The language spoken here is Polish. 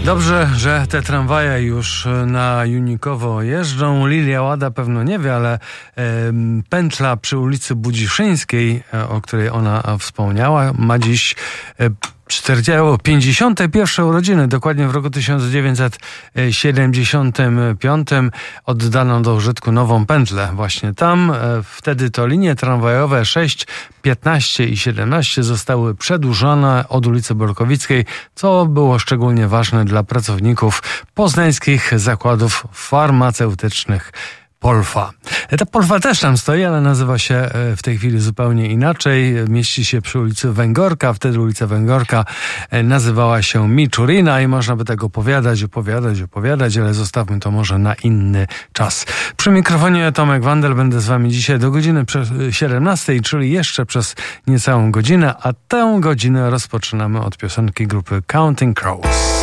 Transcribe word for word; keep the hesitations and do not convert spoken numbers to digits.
Dobrze, że te tramwaje już na Junikowo jeżdżą. Lilia Łada pewno nie wie, ale e, pętla przy ulicy Budziszyńskiej, e, o której ona wspomniała, ma dziś e, pięćdziesiąte pierwsze urodziny. Dokładnie w roku tysiąc dziewięćset siedemdziesiątym piątym oddano do użytku nową pętlę. Właśnie tam. Wtedy to linie tramwajowe sześć, piętnaście i siedemnaście zostały przedłużone od ulicy Borkowickiej, co było szczególnie ważne dla pracowników poznańskich zakładów farmaceutycznych Polfa. Ta Polfa też tam stoi, ale nazywa się w tej chwili zupełnie inaczej. Mieści się przy ulicy Węgorka. Wtedy ulica Węgorka nazywała się Miczurina i można by tak opowiadać, opowiadać, opowiadać, ale zostawmy to może na inny czas. Przy mikrofonie Tomek Wandel, będę z wami dzisiaj do godziny siedemnastej, czyli jeszcze przez niecałą godzinę, a tę godzinę rozpoczynamy od piosenki grupy Counting Crows.